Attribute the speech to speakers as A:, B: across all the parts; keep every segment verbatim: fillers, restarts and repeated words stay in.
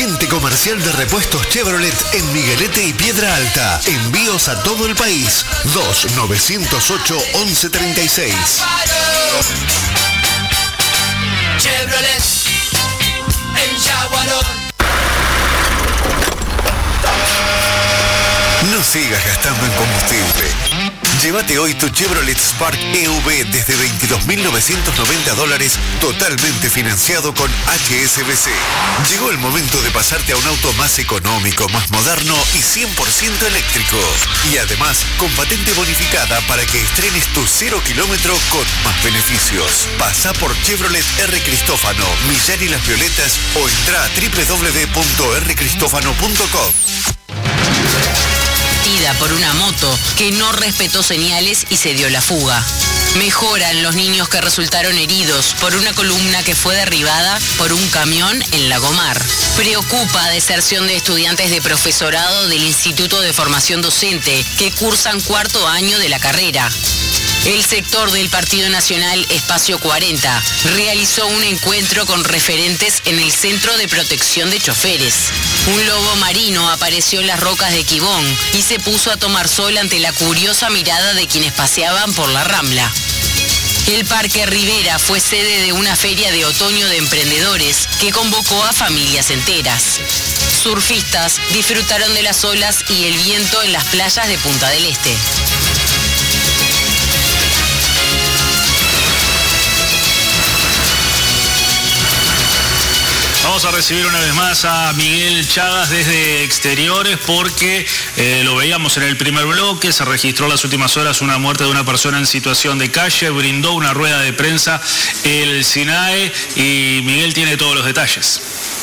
A: Agente comercial de repuestos Chevrolet en Miguelete y Piedra Alta. Envíos a todo el país. dos nueve cero ocho, once treinta y seis.
B: Chevrolet en Yaguarón.
A: No sigas gastando en combustible. Llévate hoy tu Chevrolet Spark E V desde veintidós mil novecientos noventa dólares, totalmente financiado con H S B C. Llegó el momento de pasarte a un auto más económico, más moderno y cien por ciento eléctrico. Y además, con patente bonificada para que estrenes tu cero kilómetro con más beneficios. Pasa por Chevrolet R. Cristófano, Millán y Las Violetas o entra a doble u doble u doble u punto r cristófano punto com.
C: Por una moto que no respetó señales y se dio la fuga. Mejoran los niños que resultaron heridos por una columna que fue derribada por un camión en Lagomar. Preocupa deserción de estudiantes de profesorado del Instituto de Formación Docente que cursan cuarto año de la carrera. El sector del Partido Nacional Espacio cuarenta realizó un encuentro con referentes en el Centro de Protección de Choferes. Un lobo marino apareció en las rocas de Quibón y se puso a tomar sol ante la curiosa mirada de quienes paseaban por la Rambla. El Parque Rivera fue sede de una feria de otoño de emprendedores que convocó a familias enteras. Surfistas disfrutaron de las olas y el viento en las playas de Punta del Este.
D: Vamos a recibir una vez más a Miguel Chagas desde Exteriores porque eh, lo veíamos en el primer bloque, se registró en las últimas horas una muerte de una persona en situación de calle, brindó una rueda de prensa el SINAE y Miguel tiene todos los detalles.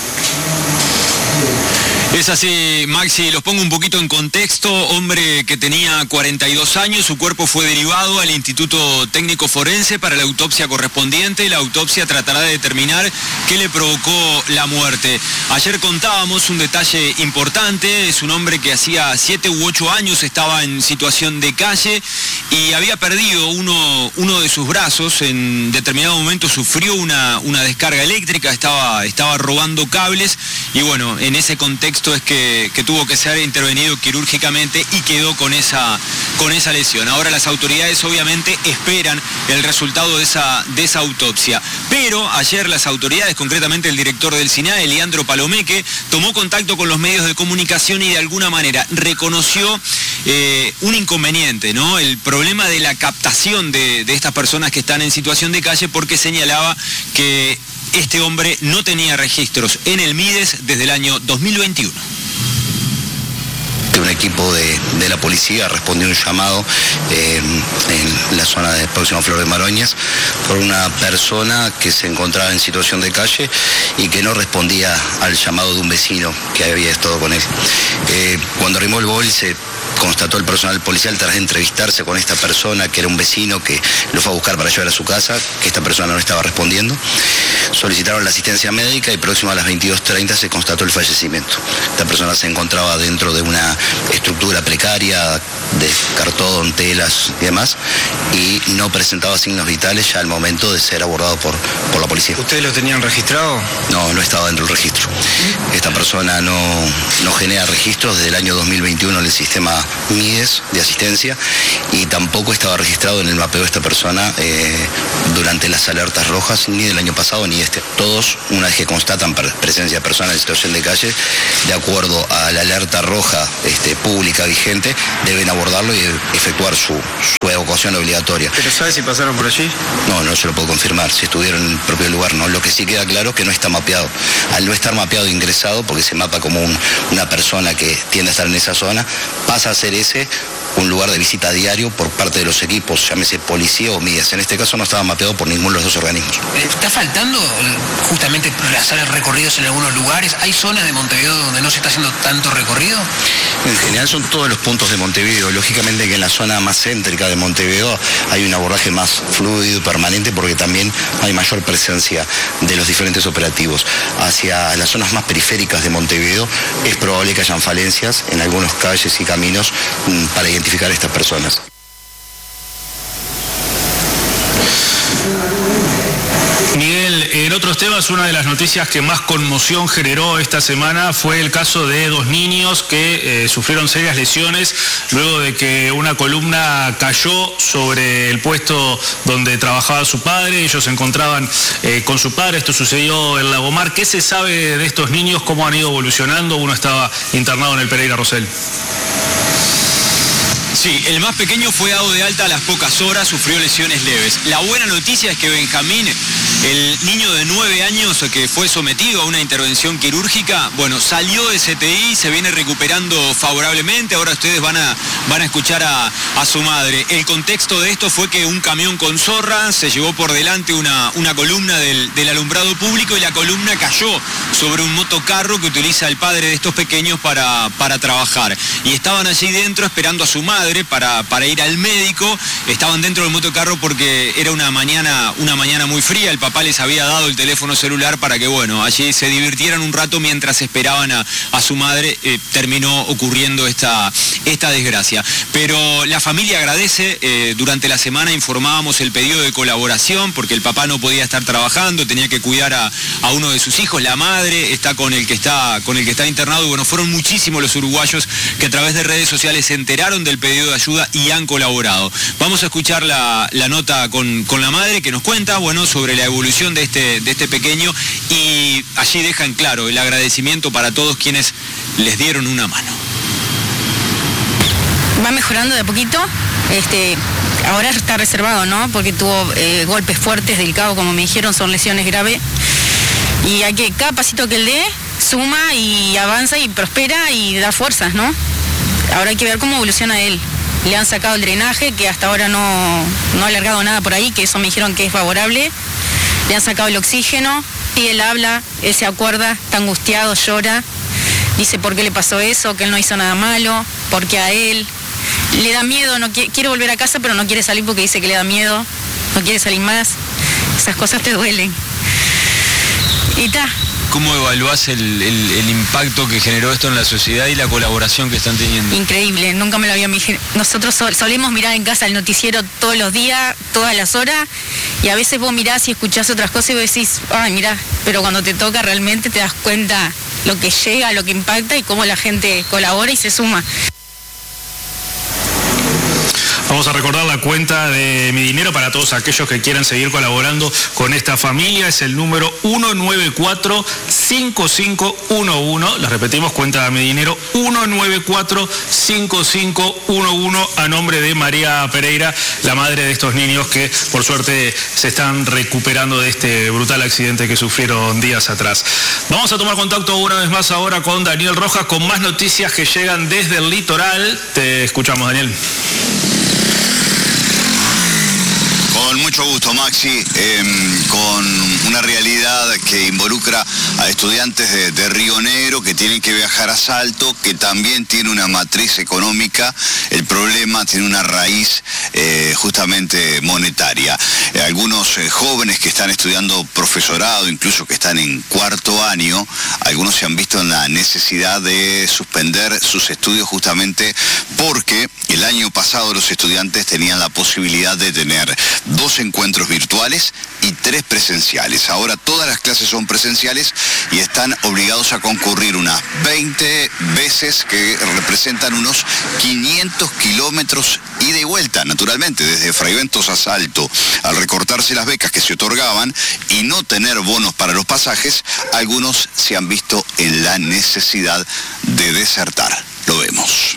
E: Es así, Maxi, los pongo un poquito en contexto. Hombre que tenía cuarenta y dos años, su cuerpo fue derivado al Instituto Técnico Forense para la autopsia correspondiente. La autopsia tratará de determinar qué le provocó la muerte. Ayer contábamos un detalle importante, es un hombre que hacía siete u ocho años estaba en situación de calle y había perdido uno, uno de sus brazos. En determinado momento sufrió una, una descarga eléctrica, estaba, estaba robando cables y bueno, en ese contexto es que, que tuvo que ser intervenido quirúrgicamente y quedó con esa, con esa lesión. Ahora las autoridades obviamente esperan el resultado de esa, de esa autopsia. Pero ayer las autoridades, concretamente el director del SINAE, Leandro Palomeque, tomó contacto con los medios de comunicación y de alguna manera reconoció eh, un inconveniente, ¿no? El problema de la captación de, de estas personas que están en situación de calle, porque señalaba que este hombre no tenía registros en el MIDES desde el año dos mil veintiuno.
F: Un equipo de, de la policía respondió un llamado eh, en la zona de próxima Flor de Maroñas por una persona que se encontraba en situación de calle y que no respondía al llamado de un vecino que había estado con él. Eh, cuando arrimó el bol se constató el personal policial tras entrevistarse con esta persona que era un vecino que lo fue a buscar para llevar a su casa, que esta persona no estaba respondiendo. Solicitaron la asistencia médica y próximo a las veintidós treinta se constató el fallecimiento. Esta persona se encontraba dentro de una estructura precaria de cartón, telas y demás y no presentaba signos vitales ya al momento de ser abordado por, por la policía.
G: ¿Ustedes lo tenían registrado?
F: No, no estaba dentro del registro. Esta persona no, no genera registros desde el año dos mil veintiuno en el sistema MIDES de asistencia y tampoco estaba registrado en el mapeo de esta persona eh, durante las alertas rojas ni del año pasado ni este. Todos, una vez que constatan presencia de personas en situación de calle, de acuerdo a la alerta roja este, pública vigente, deben abordarlo y efectuar su, su evacuación obligatoria.
G: ¿Pero sabes si pasaron por allí?
F: No, no se lo puedo confirmar, si estuvieron en el propio lugar no. Lo que sí queda claro es que no está mapeado. Al no estar mapeado e ingresado, porque se mapa como un, una persona que tiende a estar en esa zona, pasa a ser ese un lugar de visita diario por parte de los equipos, llámese policía o MIDES. En este caso no estaba mapeado por ninguno de los dos organismos.
H: ¿Está faltando justamente realizar recorridos en algunos lugares? ¿Hay zonas de Montevideo donde no se está haciendo tanto recorrido?
F: En general son todos los puntos de Montevideo. Lógicamente que en la zona más céntrica de Montevideo hay un abordaje más fluido y permanente porque también hay mayor presencia de los diferentes operativos. Hacia las zonas más periféricas de Montevideo es probable que hayan falencias en algunos calles y caminos para identificar a estas personas.
D: Miguel, en otros otros temas, una de las noticias que más conmoción generó esta semana fue el caso de dos niños que eh, sufrieron serias lesiones luego de que una columna cayó sobre el puesto donde trabajaba su padre. Ellos se encontraban eh, con su padre. Esto sucedió en Lagomar. ¿Qué se sabe de estos niños? ¿Cómo han ido evolucionando? Uno estaba internado en el Pereira Rosell.
E: Sí, el más pequeño fue dado de alta a las pocas horas, sufrió lesiones leves. La buena noticia es que Benjamín, el niño de nueve años que fue sometido a una intervención quirúrgica, bueno, salió de C T I, se viene recuperando favorablemente. Ahora ustedes van a, van a escuchar a, a su madre. El contexto de esto fue que un camión con zorra se llevó por delante una, una columna del, del alumbrado público y la columna cayó sobre un motocarro que utiliza el padre de estos pequeños para, para trabajar. Y estaban allí dentro esperando a su madre para, para ir al médico. Estaban dentro del motocarro porque era una mañana, una mañana muy fría. El papá les había dado el teléfono celular para que, bueno, allí se divirtieran un rato mientras esperaban a, a su madre. Eh, terminó ocurriendo esta, esta desgracia. Pero la familia agradece. Eh, durante la semana informábamos el pedido de colaboración porque el papá no podía estar trabajando, tenía que cuidar a, a uno de sus hijos. La madre está con el que está, con el que está internado. Y bueno, fueron muchísimos los uruguayos que a través de redes sociales se enteraron del pedido de ayuda y han colaborado. Vamos a escuchar la, la nota con, con la madre que nos cuenta, bueno, sobre la evolución de este, de este pequeño, y allí dejan claro el agradecimiento para todos quienes les dieron una mano.
I: Va mejorando de a poquito, este, ahora está reservado, ¿no? Porque tuvo eh, golpes fuertes, delicados, como me dijeron, son lesiones graves, y hay que, cada pasito que él dé, suma y avanza y prospera y da fuerzas, ¿no? Ahora hay que ver cómo evoluciona él. Le han sacado el drenaje, que hasta ahora no, no ha alargado nada por ahí, que eso me dijeron que es favorable. Le han sacado el oxígeno, y él habla, él se acuerda, está angustiado, llora. Dice por qué le pasó eso, que él no hizo nada malo, porque a él le da miedo, no quiere, quiere volver a casa, pero no quiere salir porque dice que le da miedo, no quiere salir más. Esas cosas te duelen. Y está.
E: ¿Cómo evaluás el, el, el impacto que generó esto en la sociedad y la colaboración que están teniendo? Increíble, nunca me lo había... Nosotros sol, solemos mirar en casa el noticiero todos los días, todas las horas, y a veces vos mirás y escuchás otras cosas y vos decís, ay, mirá, pero cuando te toca realmente te das cuenta lo que llega, lo que impacta y cómo la gente colabora y se suma.
D: Vamos a recordar la cuenta de Mi Dinero para todos aquellos que quieran seguir colaborando con esta familia. Es el número uno nueve cuatro cinco cinco uno uno. Les repetimos, cuenta de Mi Dinero uno nueve cuatro cinco cinco uno uno, a nombre de María Pereira, la madre de estos niños que por suerte se están recuperando de este brutal accidente que sufrieron días atrás. Vamos a tomar contacto una vez más ahora con Daniel Rojas con más noticias que llegan desde el litoral. Te escuchamos, Daniel.
J: Con mucho gusto, Maxi, eh, con una realidad que involucra a estudiantes de, de Río Negro que tienen que viajar a Salto, que también tiene una matriz económica. El problema tiene una raíz eh, justamente monetaria. Eh, algunos eh, jóvenes que están estudiando profesorado, incluso que están en cuarto año, algunos se han visto en la necesidad de suspender sus estudios justamente porque el año pasado los estudiantes tenían la posibilidad de tener dos encuentros virtuales y tres presenciales. Ahora todas las clases son presenciales y están obligados a concurrir unas veinte veces, que representan unos quinientos kilómetros ida y vuelta, naturalmente, desde Fraiventos a Salto. Al recortarse las becas que se otorgaban y no tener bonos para los pasajes, algunos se han visto en la necesidad de desertar. Lo vemos.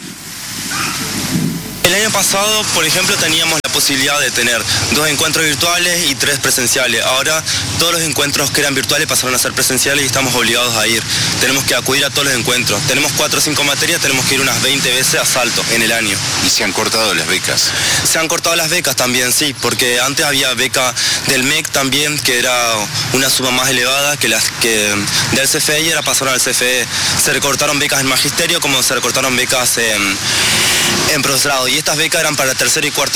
K: El año pasado, por ejemplo, teníamos la posibilidad de tener dos encuentros virtuales y tres presenciales. Ahora todos los encuentros que eran virtuales pasaron a ser presenciales y estamos obligados a ir. Tenemos que acudir a todos los encuentros. Tenemos cuatro o cinco materias, tenemos que ir unas veinte veces a Salto en el año.
J: ¿Y se han cortado las becas?
K: Se han cortado las becas también, sí, porque antes había beca del M E C también, que era una suma más elevada que las que del C F E, y ahora pasaron al C F E. Se recortaron becas en magisterio como se recortaron becas en, en profesorado. Y estas becas eran para tercer y cuarto año, o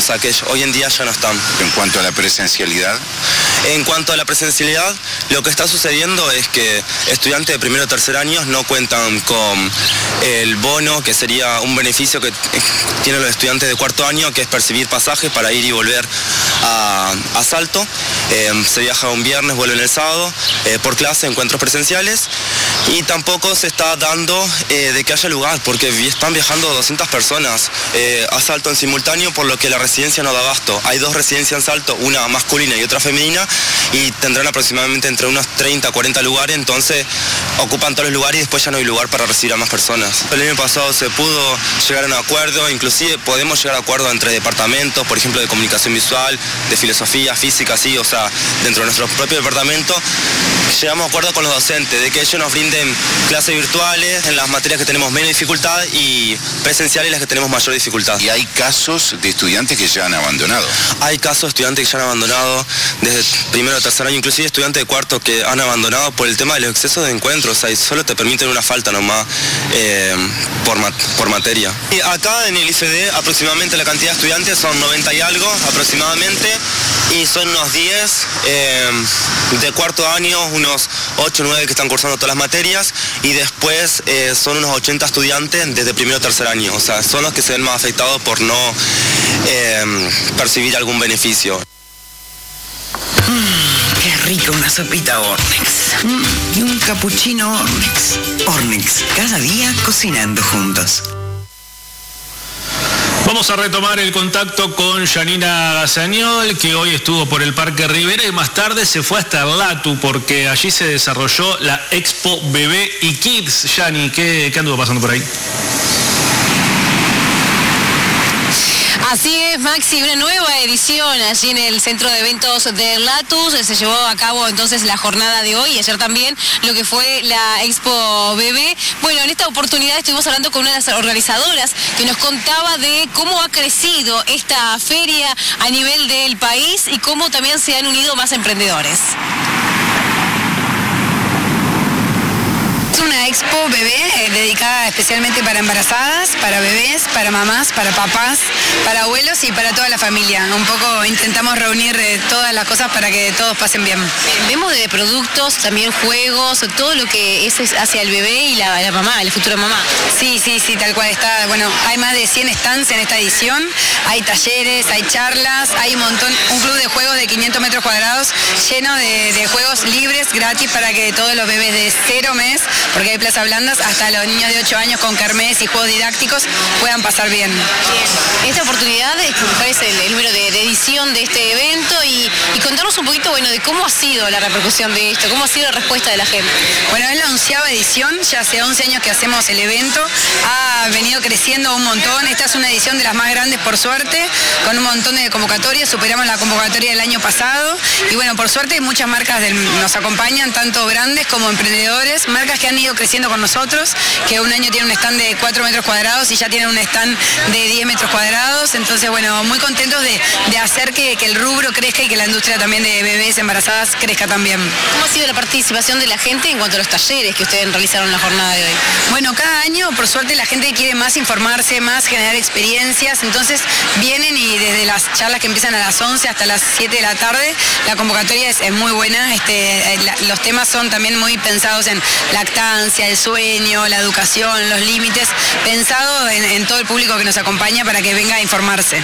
K: sea que hoy en día ya no están.
J: En cuanto a la presencialidad.
K: En cuanto a la presencialidad, lo que está sucediendo es que estudiantes de primero o tercer año no cuentan con el bono, que sería un beneficio que tienen los estudiantes de cuarto año, que es percibir pasajes para ir y volver a, a Salto. Eh, se viaja un viernes, vuelven el sábado, eh, por clase, encuentros presenciales, y tampoco se está dando eh, de que haya lugar, porque están viajando doscientas personas eh, a Salto en simultáneo, por lo que la residencia no da abasto. Hay dos residencias en Salto, una masculina y otra femenina, y tendrán aproximadamente entre unos treinta a cuarenta lugares, entonces ocupan todos los lugares y después ya no hay lugar para recibir a más personas. El año pasado se pudo llegar a un acuerdo, inclusive podemos llegar a acuerdos entre departamentos, por ejemplo de comunicación visual, de filosofía, física, sí, o sea, dentro de nuestro propio departamento, llegamos a acuerdo con los docentes de que ellos nos brinden clases virtuales en las materias que tenemos menos dificultad y presenciales las que tenemos mayor dificultad.
J: ¿Y hay casos de estudiantes que ya han abandonado?
K: Hay casos de estudiantes que ya han abandonado desde primero o tercer año, inclusive estudiantes de cuarto que han abandonado por el tema de los excesos de encuentros, o sea, y solo te permiten una falta nomás eh, por, mat por materia. Y acá en el I F D aproximadamente la cantidad de estudiantes son noventa y algo aproximadamente, y son unos diez eh, de cuarto año, unos ocho o nueve que están cursando todas las materias, y después eh, son unos ochenta estudiantes desde primero o tercer año, o sea, son los que se ven más afectados por no eh, percibir algún beneficio.
L: Mm, qué rico una sopita Ornex. Mm, y un capuchino Ornex. Ornex, cada día cocinando juntos.
D: Vamos a retomar el contacto con Yanina Gazañol, que hoy estuvo por el Parque Rivera y más tarde se fue hasta Erlatu porque allí se desarrolló la Expo Bebé y Kids. Yani, ¿qué, qué anduvo pasando por ahí?
M: Así es, Maxi, una nueva edición allí en el centro de eventos de Erlatus. Se llevó a cabo entonces la jornada de hoy y ayer también lo que fue la Expo Bebé. Bueno, en esta oportunidad estuvimos hablando con una de las organizadoras que nos contaba de cómo ha crecido esta feria a nivel del país y cómo también se han unido más emprendedores.
N: Es una expo bebé eh, dedicada especialmente para embarazadas, para bebés, para mamás, para papás, para abuelos y para toda la familia. Un poco intentamos reunir eh, todas las cosas para que todos pasen bien.
M: Vemos de productos, también juegos, todo lo que es hacia el bebé y la, la mamá, la futura mamá.
N: Sí, sí, sí, tal cual está. Bueno, hay más de cien stands en esta edición, hay talleres, hay charlas, hay un montón, un club de juegos de quinientos metros cuadrados lleno de, de juegos libres, gratis para que todos los bebés de cero mes, porque hay plazas blandas, hasta los niños de ocho años con kermés y juegos didácticos puedan pasar bien.
M: Bien. Esta oportunidad es el, el número de, de edición de este evento y, y contarnos un poquito, bueno, de cómo ha sido la repercusión de esto, cómo ha sido la respuesta de la gente.
N: Bueno, es la onceava edición, ya hace once años que hacemos el evento, ha venido creciendo un montón, esta es una edición de las más grandes por suerte, con un montón de convocatorias, superamos la convocatoria del año pasado y bueno, por suerte muchas marcas del, nos acompañan, tanto grandes como emprendedores, marcas que han ido creciendo con nosotros, que un año tiene un stand de cuatro metros cuadrados y ya tienen un stand de diez metros cuadrados, entonces bueno, muy contentos de, de hacer que, que el rubro crezca y que la industria también de bebés embarazadas crezca también.
M: ¿Cómo ha sido la participación de la gente en cuanto a los talleres que ustedes realizaron en la jornada de hoy?
N: Bueno, cada año por suerte la gente quiere más informarse, más generar experiencias, entonces vienen y desde las charlas que empiezan a las once hasta las siete de la tarde, la convocatoria es, es muy buena, este, la, los temas son también muy pensados en lactancia, el sueño, la educación, los límites, pensado en, en todo el público que nos acompaña para que venga a informarse.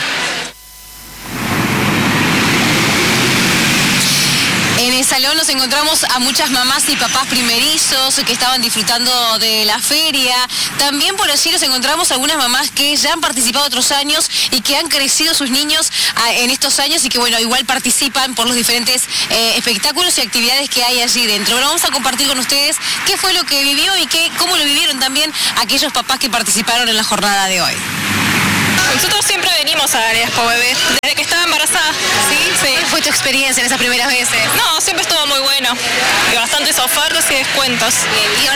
M: En el salón nos encontramos a muchas mamás y papás primerizos que estaban disfrutando de la feria. También por allí nos encontramos algunas mamás que ya han participado otros años y que han crecido sus niños en estos años y que bueno, igual participan por los diferentes eh, espectáculos y actividades que hay allí dentro. Bueno, vamos a compartir con ustedes qué fue lo que vivió y qué, cómo lo vivieron también aquellos papás que participaron en la jornada de hoy.
O: Nosotros siempre venimos a la Expo Bebé, desde que estaba embarazada.
M: ¿Sí? Sí. ¿Cuál fue tu experiencia en esas primeras veces?
O: No, siempre estuvo muy bueno. Y bastantes ofertas y descuentos.
M: Bien. ¿Y ahora seguís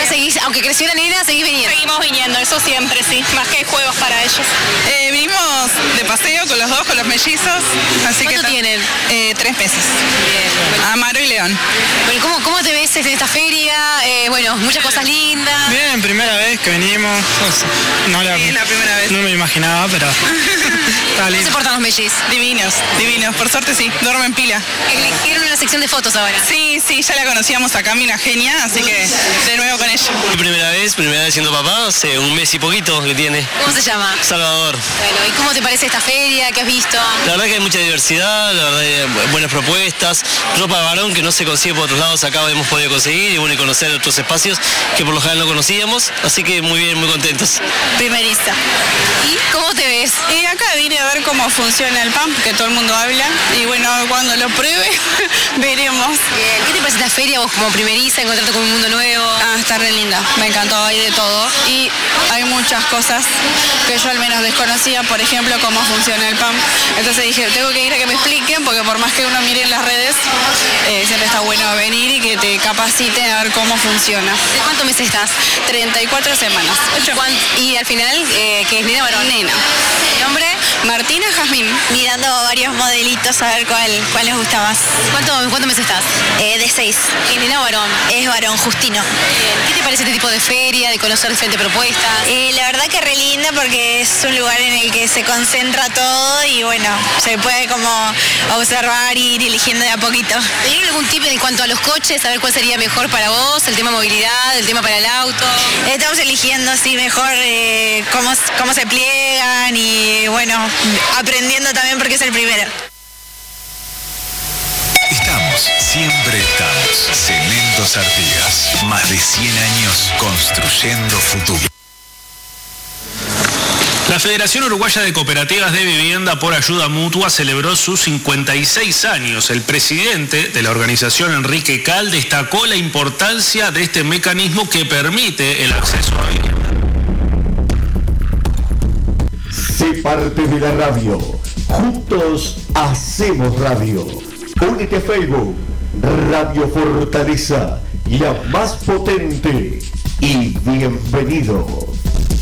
M: aunque creció la nena, seguís viniendo.
O: Seguimos viniendo, eso siempre, sí, más que juegos para ellos.
P: Eh, vinimos de paseo con los dos, con los mellizos. Así
M: ¿Cuánto
P: que
M: tienen?
P: Eh, tres meses. Bien. Amaro y León.
M: Bueno, ¿cómo, ¿Cómo te ves en esta feria? Eh, bueno, muchas cosas lindas.
G: Bien, primera vez que venimos. No, la,
P: Sí, la primera vez.
G: no me imaginaba, pero está
M: ¿Cómo
G: lindo.
M: se portan los mellis?
P: Divinos, divinos. Por suerte sí, duermen pila.
M: Eligieron una sección de fotos ahora.
P: Sí, sí, ya la conocíamos a Cami, una genia, así que de nuevo con ella.
Q: Mi primera vez, primera vez siendo papá, hace un mes y poquito que tiene.
M: ¿Cómo se llama?
Q: Salvador.
M: Bueno, ¿y cómo te parece esta feria? ¿Qué has visto?
Q: La verdad que hay mucha diversidad, la verdad que hay buenas propuestas, ropa de varón que no se consigue por otros lados, acá hemos podido conseguir y bueno, y conocer otros espacios que por lo general no conocíamos, así que muy bien, muy contentos.
P: Primerista.
M: ¿Y cómo te ves?
P: Y acá vine a ver cómo funciona el pump, que todo el mundo habla, y bueno, cuando lo pruebe, veremos.
M: Bien. ¿Qué te parece esta feria vos como primeriza, encontrarte con un mundo nuevo?
P: Ah, está re linda, me encantó, hay de todo. Y hay muchas cosas que yo al menos desconocía, por ejemplo, cómo funciona el pump. Entonces dije, tengo que ir a que me expliquen, porque por más que uno mire en las redes, eh, siempre está bueno venir y que te capaciten a ver cómo funciona.
M: ¿De cuántos meses estás?
P: treinta y cuatro semanas.
M: ¿Cuán- Y al final, eh, ¿qué es nena varón?
P: Nena.
M: ¿Nombre?
P: Martina Jazmín.
O: Mirando varios modelitos a ver cuál, cuál les gusta más.
M: ¿Cuánto, ¿Cuántos meses estás?
O: Eh, de seis.
M: ¿Y nena varón?
O: Es varón, Justino.
M: Bien. ¿Qué te parece este tipo de feria, de conocer diferentes propuestas?
O: Eh, la verdad que re linda porque es un lugar en el que se concentra todo y bueno, se puede como observar y ir eligiendo de a poquito.
M: ¿Te dieron algún tip en cuanto a los coches? A ver cuál sería mejor para vos, el tema movilidad, el tema para el auto.
O: Estamos eligiendo así mejor eh, cómo, cómo se pliegan y bueno, aprendiendo también porque es el primero.
A: Estamos, siempre estamos. Cementos Artigas. Más de cien años construyendo futuro.
D: La Federación Uruguaya de Cooperativas de Vivienda por Ayuda Mutua celebró sus cincuenta y seis años. El presidente de la organización, Enrique Cal, destacó la importancia de este mecanismo que permite el acceso a vivienda.
R: Sé parte de la radio. Juntos hacemos radio. Únete a Facebook, Radio Fortaleza, la más potente. Y bienvenido.